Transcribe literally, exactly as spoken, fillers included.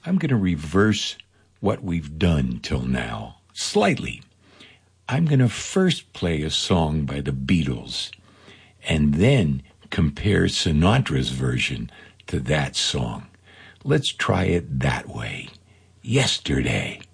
I'm going to reverse what we've done till now, slightly. I'm going to first play a song by the Beatles and then compare Sinatra's version to that song. Let's try it that way. Yesterday.